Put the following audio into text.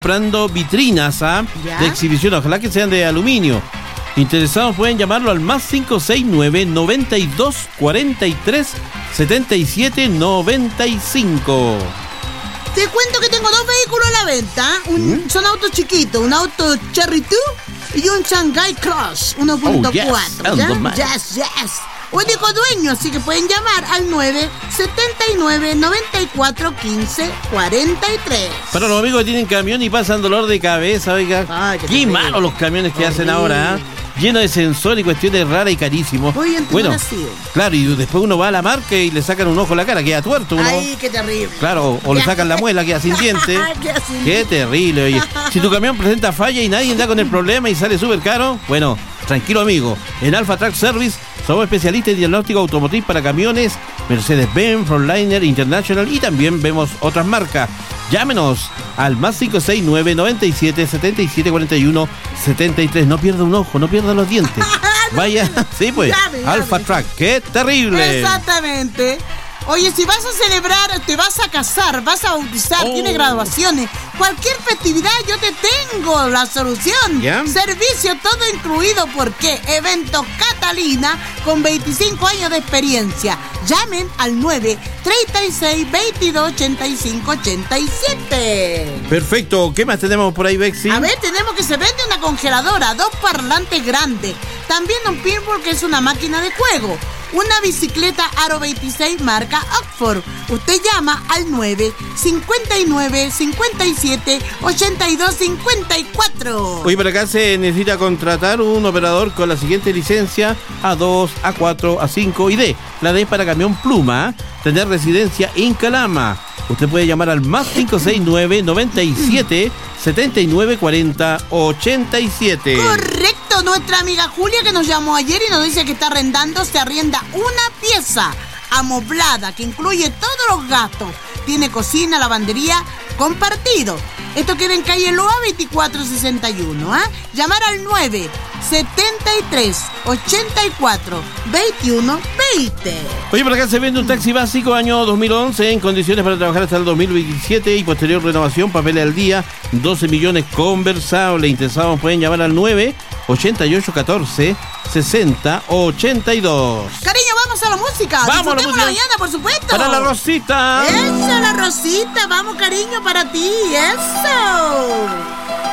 comprando vitrinas de exhibición, ojalá que sean de aluminio. Interesados pueden llamarlo al más 569 92 43 77 95. Te cuento que tengo 2 vehículos a la venta. Son autos chiquitos, un auto Cherry 2 y un Shanghai Cross 1.4. Yes. Único dueño, así que pueden llamar al 979 94 15 43. Para los amigos que tienen camión y pasan dolor de cabeza, oiga. Ay, qué malos los camiones que hacen ahora, lleno de sensor y cuestiones raras y carísimos. Bueno, claro, y después uno va a la marca y le sacan un ojo a la cara, queda tuerto uno. Ay, qué terrible. Claro, o le sacan la muela, queda sin diente. Qué terrible, oye. Si tu camión presenta falla y nadie anda con el problema y sale súper caro, bueno, tranquilo amigo, en Alpha Truck Service somos especialistas en diagnóstico automotriz para camiones Mercedes-Benz, Frontliner, International y también vemos otras marcas. Llámenos al más 569 97 77 41 73. No pierda un ojo, no pierda los dientes. Vaya, sí pues, Alpha Truck, qué terrible. Exactamente. Oye, si vas a celebrar, te vas a casar, vas a bautizar, tienes graduaciones, cualquier festividad, yo te tengo la solución. Servicio todo incluido, porque Eventos Catalina con 25 años de experiencia. Llamen al 936 22 85 87. Perfecto. ¿Qué más tenemos por ahí, Bexy? A ver, tenemos que se vende una congeladora, 2 parlantes grandes, también un pinball, que es una máquina de juego, una bicicleta Aro 26 marca Oxford. Usted llama al 959 57 82 54. Hoy para acá se necesita contratar un operador con la siguiente licencia: A2, A4, A5 y D. La D es para camión pluma, tener residencia en Calama. Usted puede llamar al más 569 97 79 40 87. Correcto, nuestra amiga Julia, que nos llamó ayer y nos dice que está arrendando, se arrienda una pieza amoblada que incluye todos los gastos. Tiene cocina, lavandería, compartido. Esto queda en calle Loa 2461. Llamar al 973 84 21 20. Oye, por acá se vende un taxi básico año 2011 en condiciones para trabajar hasta el 2027 y posterior renovación, papeles al día, 12 millones conversable. Interesados pueden llamar al 988 14 60 82. Cariño, vamos a la música. Vamos a la música. Mañana, por supuesto. Para la Rosita. Esa, la Rosita. Vamos, cariño, para ti. Eso.